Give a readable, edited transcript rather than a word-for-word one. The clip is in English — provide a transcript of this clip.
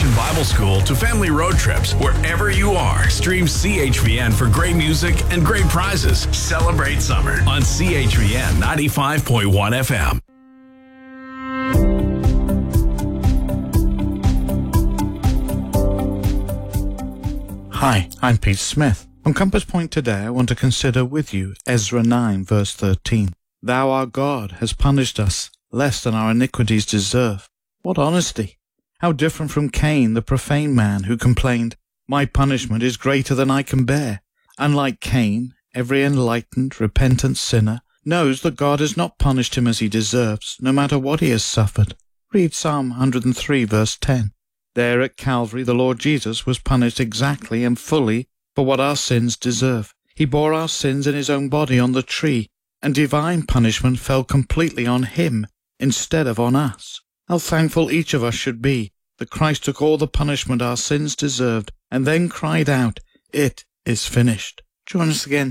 Vacation Bible School to family road trips, wherever you are, stream CHVN for great music and great prizes. Celebrate summer on CHVN 95.1 FM. Hi, I'm Pete Smith. On Compass Point today, I want to consider with you Ezra 9, verse 13. Thou, our God, hast punished us less than our iniquities deserve. What honesty! How different from Cain, the profane man, who complained, My punishment is greater than I can bear. Unlike Cain, every enlightened, repentant sinner knows that God has not punished him as he deserves, no matter what he has suffered. Read Psalm 103, verse 10. There at Calvary, the Lord Jesus was punished exactly and fully for what our sins deserve. He bore our sins in his own body on the tree, and divine punishment fell completely on him instead of on us. How thankful each of us should be that Christ took all the punishment our sins deserved and then cried out, It is finished. Join us again